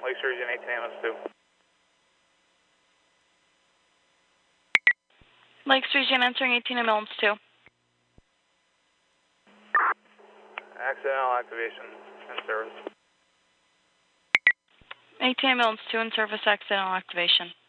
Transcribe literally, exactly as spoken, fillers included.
Lakes Region eighteen ambulance two. Lakes Region answering eighteen ambulance two. Accidental activation in service. eighteen ambulance two in service, accidental activation.